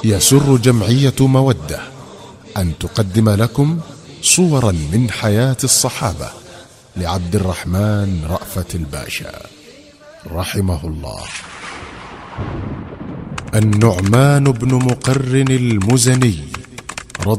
يسر جمعية مودة أن تقدم لكم صورا من حياة الصحابة لعبد الرحمن رأفت الباشا رحمه الله. النعمان بن مقرن المزني